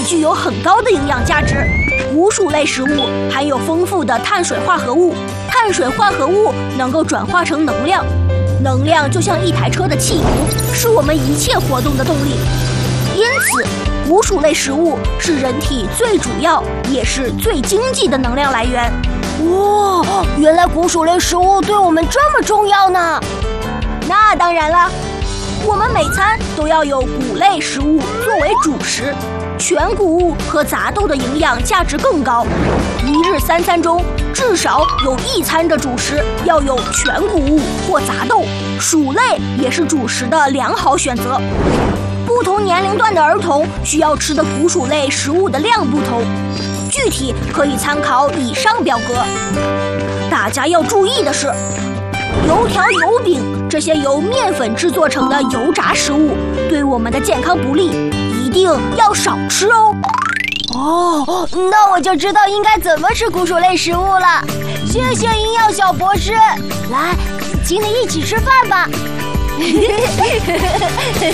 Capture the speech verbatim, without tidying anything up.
具有很高的营养价值。谷薯类食物含有丰富的碳水化合物，碳水化合物能够转化成能量，能量就像一台车的汽油，是我们一切活动的动力。因此，谷薯类食物是人体最主要也是最经济的能量来源。 哇，原来谷薯类食物对我们这么重要呢！ 那当然了，我们每餐都要有谷类食物作为主食。全谷物和杂豆的营养价值更高，一日三餐中至少有一餐的主食要有全谷物或杂豆，薯类也是主食的良好选择。不同年龄段的儿童需要吃的谷薯类食物的量不同，具体可以参考以上表格。大家要注意的是，油条、油饼这些由面粉制作成的油炸食物对我们的健康不利，一定要少吃哦。 哦，那我就知道应该怎么吃谷薯类食物了。谢谢营养小博士，来，请你一起吃饭吧。